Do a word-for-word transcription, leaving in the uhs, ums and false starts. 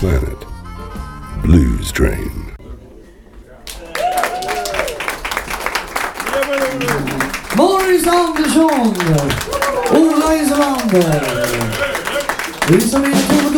planet, Blues Train. Morris Andersson, Ola Isolander, vi som är